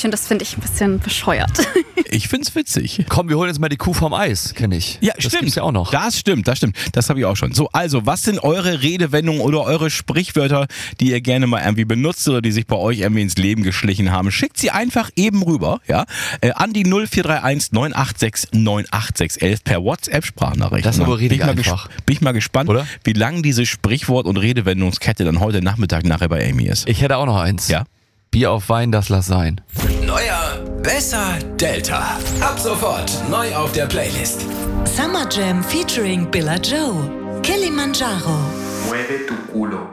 finde ich ein bisschen bescheuert. Ich find's witzig. Komm, wir holen jetzt mal die Kuh vom Eis, kenne ich. Ja, das stimmt. Gibt's ja auch noch. Das stimmt. Das habe ich auch schon. So, also, was sind eure Redewendungen oder eure Sprichwörter, die ihr gerne mal irgendwie benutzt oder die sich bei euch irgendwie ins Leben geschlichen haben? Schickt sie einfach eben rüber, ja, an die 0431 986 98611 per WhatsApp-Sprachnachricht. Das ist aber richtig einfach. Bin ich mal gespannt, oder? Wie lang diese Sprichwort- und Redewendungskette dann heute Nachmittag nachher bei Amy ist. Ich hätte auch noch eins. Ja? Bier auf Wein, das lass sein. Neuer, besser, Delta. Ab sofort neu auf der Playlist. Summer Jam featuring Billa Joe. Kilimanjaro. Mueve tu culo.